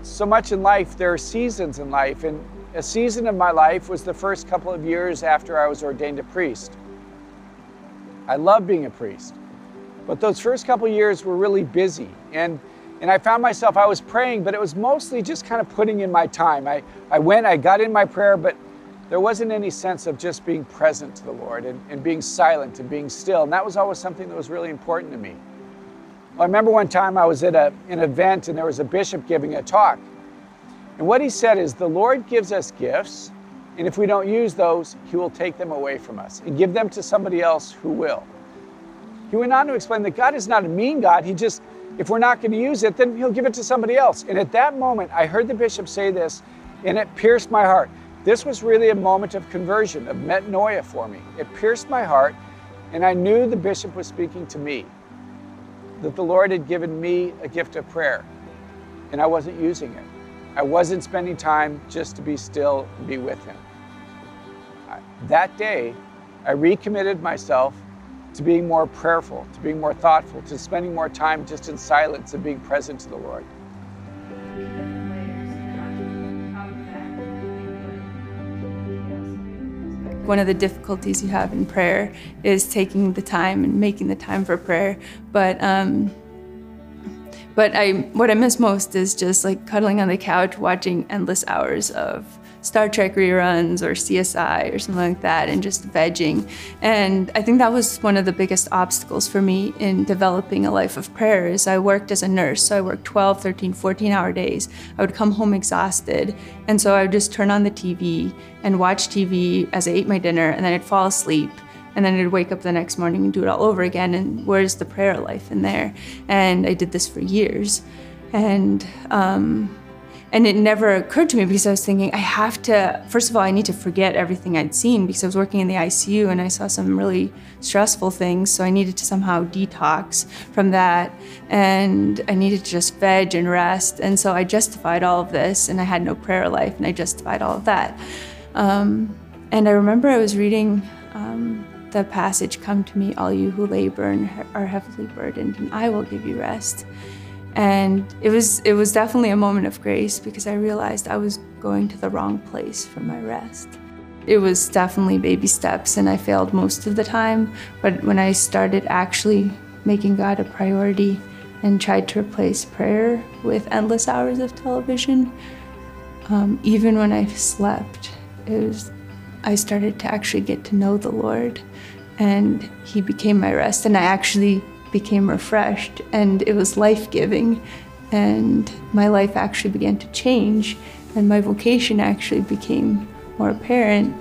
so much in life, there are seasons in life, and a season of my life was the first couple of years after I was ordained a priest. I love being a priest, but those first couple of years were really busy, and I found myself, I was praying, but it was mostly just kind of putting in my time. I got in my prayer, but there wasn't any sense of just being present to the Lord and being silent and being still, and that was always something that was really important to me. Well, I remember one time I was at an event and there was a bishop giving a talk. And what he said is, the Lord gives us gifts, and if we don't use those, he will take them away from us and give them to somebody else who will. He went on to explain that God is not a mean God. He just, if we're not going to use it, then he'll give it to somebody else. And at that moment, I heard the bishop say this, and it pierced my heart. This was really a moment of conversion, of metanoia for me. It pierced my heart, and I knew the bishop was speaking to me, that the Lord had given me a gift of prayer, and I wasn't using it. I wasn't spending time just to be still and be with him. That day, I recommitted myself to being more prayerful, to being more thoughtful, to spending more time just in silence and being present to the Lord. One of the difficulties you have in prayer is taking the time and making the time for prayer. But what I miss most is just like cuddling on the couch, watching endless hours of Star Trek reruns or CSI or something like that, and just vegging. And I think that was one of the biggest obstacles for me in developing a life of prayer. Is I worked as a nurse, so I worked 12, 13, 14-hour days. I would come home exhausted, and so I would just turn on the TV and watch TV as I ate my dinner, and then I'd fall asleep. And then I'd wake up the next morning and do it all over again, and where's the prayer life in there? And I did this for years. And it never occurred to me, because I was thinking, I have to, first of all, I need to forget everything I'd seen, because I was working in the ICU and I saw some really stressful things, so I needed to somehow detox from that, and I needed to just veg and rest. And so I justified all of this, and I had no prayer life, and I justified all of that. And I remember I was reading the passage, "Come to me, all you who labor and are heavily burdened, and I will give you rest." And it was definitely a moment of grace, because I realized I was going to the wrong place for my rest. It was definitely baby steps, and I failed most of the time. But when I started actually making God a priority and tried to replace prayer with endless hours of television, even when I slept, I started to actually get to know the Lord, and he became my rest, and I actually became refreshed, and it was life-giving, and my life actually began to change, and my vocation actually became more apparent.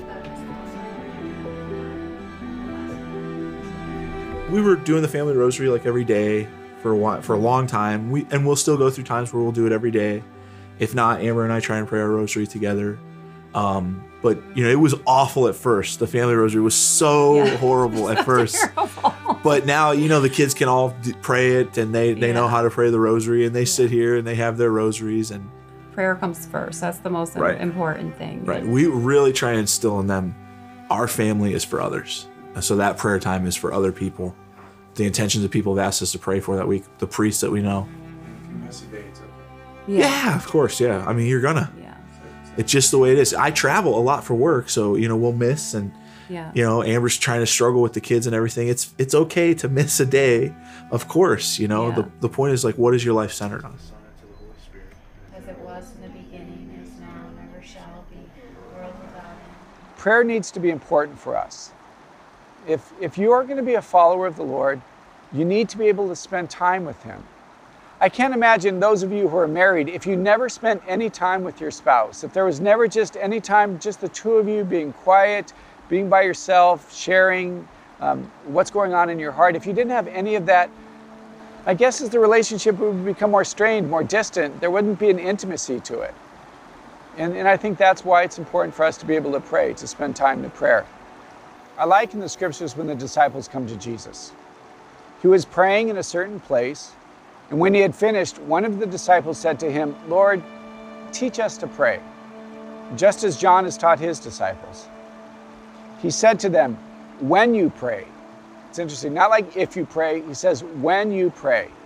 We were doing the family rosary like every day for a long time. We'll still go through times where we'll do it every day. If not, Amber and I try and pray our rosary together. But it was awful at first. The family rosary was so horrible at first. But now, the kids can all pray it, and they know how to pray the rosary, and they sit here and they have their rosaries. And prayer comes first. That's the most important thing. Right. We really try and instill in them, our family is for others. And so that prayer time is for other people. The intentions of people have asked us to pray for that week, the priests that we know. Messy day, it's okay. Yeah, of course. Yeah. I mean, you're gonna. It's just the way it is. I travel a lot for work, so we'll miss, and Amber's trying to struggle with the kids and everything. It's okay to miss a day, of course. The point is, like, what is your life centered on? As it was in the beginning, is now, and ever shall be, world without end. Prayer needs to be important for us. If you are going to be a follower of the Lord, you need to be able to spend time with him. I can't imagine those of you who are married, if you never spent any time with your spouse, if there was never just any time, just the two of you being quiet, being by yourself, sharing what's going on in your heart. If you didn't have any of that, I guess as the relationship would become more strained, more distant, there wouldn't be an intimacy to it. And I think that's why it's important for us to be able to pray, to spend time in prayer. I like in the scriptures when the disciples come to Jesus. He was praying in a certain place, and when he had finished, one of the disciples said to him, "Lord, teach us to pray, just as John has taught his disciples." He said to them, "When you pray." It's interesting, not like if you pray, he says, "When you pray,